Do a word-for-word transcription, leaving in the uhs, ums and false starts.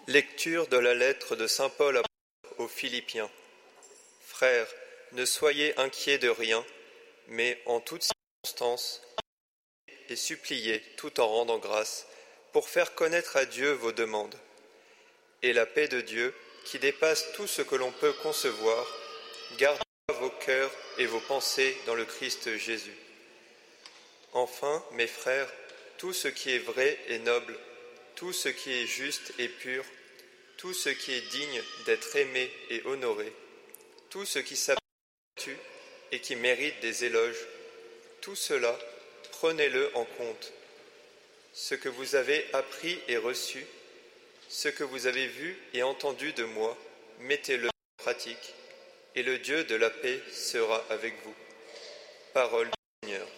Lecture de la lettre de saint Paul aux Philippiens. Frères, ne soyez inquiets de rien, mais en toutes circonstances, et suppliez tout en rendant grâce, pour faire connaître à Dieu vos demandes. Et la paix de Dieu, qui dépasse tout ce que l'on peut concevoir, gardera vos cœurs et vos pensées dans le Christ Jésus. Enfin, mes frères, tout ce qui est vrai et noble, tout ce qui est juste et pur, tout ce qui est digne d'être aimé et honoré, tout ce qui s'appelle et qui mérite des éloges, tout cela, prenez-le en compte. Ce que vous avez appris et reçu, ce que vous avez vu et entendu de moi, mettez-le en pratique, et le Dieu de la paix sera avec vous. Parole du Seigneur.